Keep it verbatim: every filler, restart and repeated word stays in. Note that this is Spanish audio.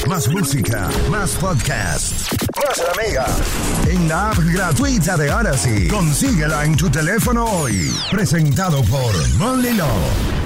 Más música, más podcast, más la mega. En la app gratuita de Odyssey. Consíguela en tu teléfono hoy. Presentado por Monly Law.